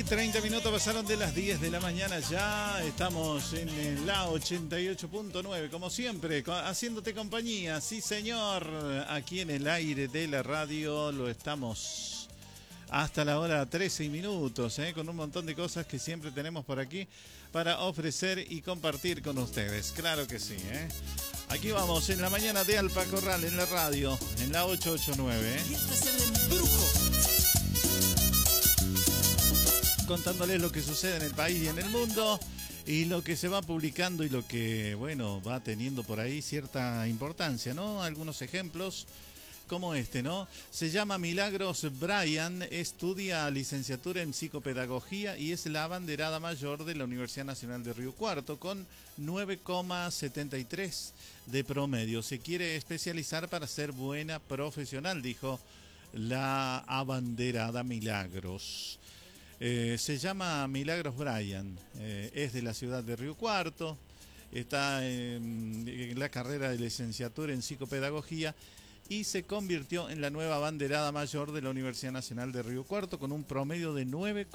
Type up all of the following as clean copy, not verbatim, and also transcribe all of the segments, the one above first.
30 minutos pasaron de las 10 de la mañana. Ya estamos en la 88.9, como siempre, haciéndote compañía. Sí, señor, aquí en el aire de la radio lo estamos hasta la hora 13 minutos, con un montón de cosas que siempre tenemos por aquí para ofrecer y compartir con ustedes. Claro que sí, Aquí vamos en la mañana de Alpa Corral en la radio, en la 889. Y este es el embrujo. Contándoles lo que sucede en el país y en el mundo y lo que se va publicando y lo que, bueno, va teniendo por ahí cierta importancia, ¿no? Algunos ejemplos como este, ¿no? Se llama Milagros Bryan, estudia licenciatura en psicopedagogía y es la abanderada mayor de la Universidad Nacional de Río Cuarto con 9,73 de promedio. Se quiere especializar para ser buena profesional, dijo la abanderada Milagros. Se llama Milagros Bryan, es de la ciudad de Río Cuarto, está en la carrera de licenciatura en psicopedagogía y se convirtió en la nueva abanderada mayor de la Universidad Nacional de Río Cuarto con un promedio de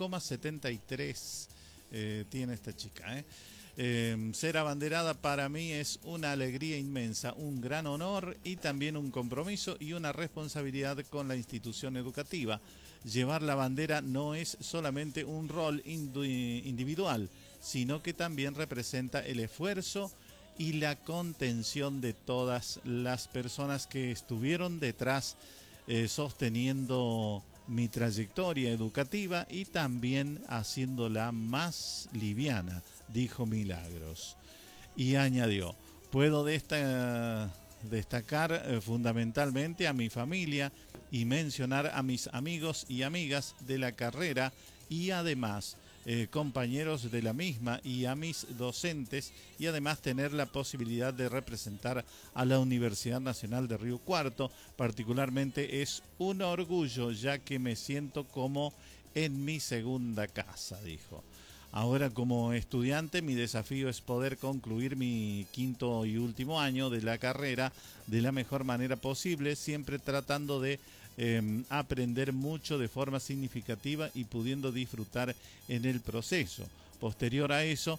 9,73 tiene esta chica. Ser abanderada para mí es una alegría inmensa, un gran honor y también un compromiso y una responsabilidad con la institución educativa. Llevar la bandera no es solamente un rol individual, sino que también representa el esfuerzo y la contención de todas las personas que estuvieron detrás sosteniendo mi trayectoria educativa y también haciéndola más liviana, dijo Milagros. Y añadió, puedo destacar fundamentalmente a mi familia y mencionar a mis amigos y amigas de la carrera y además compañeros de la misma y a mis docentes y además tener la posibilidad de representar a la Universidad Nacional de Río Cuarto. Particularmente es un orgullo ya que me siento como en mi segunda casa, dijo. Ahora como estudiante mi desafío es poder concluir mi quinto y último año de la carrera de la mejor manera posible, siempre tratando de aprender mucho de forma significativa y pudiendo disfrutar en el proceso. Posterior a eso,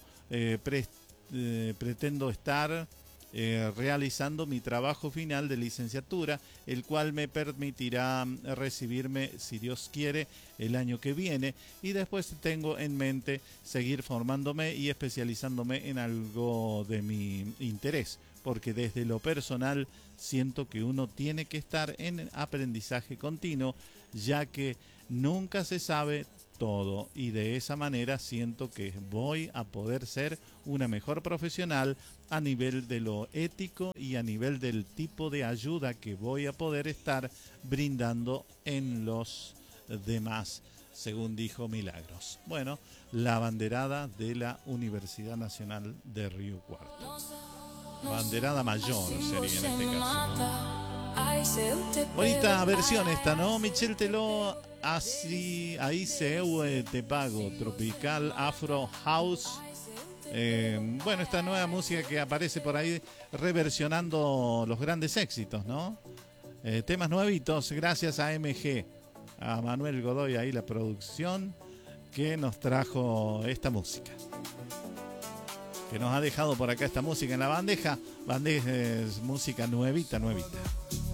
pretendo estar realizando mi trabajo final de licenciatura, el cual me permitirá recibirme, si Dios quiere, el año que viene, y después tengo en mente seguir formándome y especializándome en algo de mi interés, porque desde lo personal siento que uno tiene que estar en aprendizaje continuo, ya que nunca se sabe todo, y de esa manera siento que voy a poder ser una mejor profesional a nivel de lo ético y a nivel del tipo de ayuda que voy a poder estar brindando en los demás, según dijo Milagros. Bueno, la abanderada de la Universidad Nacional de Río Cuarto. Abanderada mayor sería en este caso, ¿no? Bonita versión esta, ¿no? Michel Teló, así, ahí se te pago, tropical, afro, house. Bueno, esta nueva música que aparece por ahí reversionando los grandes éxitos, ¿no? Temas nuevitos, gracias a MG, a Manuel Godoy, ahí la producción que nos trajo esta música. Que nos ha dejado por acá esta música en la bandeja. Bandeja es música nuevita.